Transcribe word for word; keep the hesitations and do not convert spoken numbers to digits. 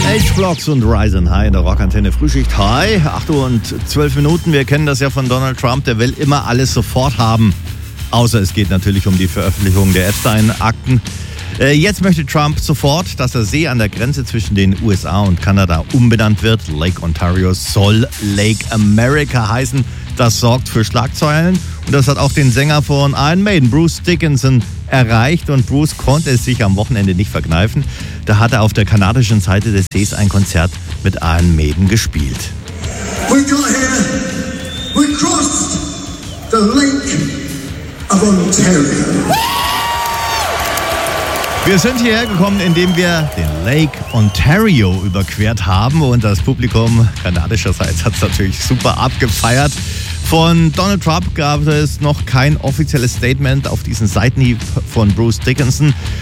H-Blocks und Rise and High in der Rockantenne Frühschicht. Hi, acht Uhr und zwölf Minuten. Wir kennen das ja von Donald Trump. Der will immer alles sofort haben. Außer es geht natürlich um die Veröffentlichung der Epstein-Akten. Äh, jetzt möchte Trump sofort, dass der See an der Grenze zwischen den U S A und Kanada umbenannt wird. Lake Ontario soll Lake America heißen. Das sorgt für Schlagzeilen. Und das hat auch den Sänger von Iron Maiden, Bruce Dickinson, erreicht. Und Bruce konnte es sich am Wochenende nicht verkneifen. Da hat er auf der kanadischen Seite des Sees ein Konzert mit Iron Maiden gespielt. We got here, we crossed the Lake of Ontario. Wir sind hierher gekommen, indem wir den Lake Ontario überquert haben. Und das Publikum kanadischerseits hat es natürlich super abgefeiert. Von Donald Trump gab es noch kein offizielles Statement auf diesen Seitenhieb von Bruce Dickinson.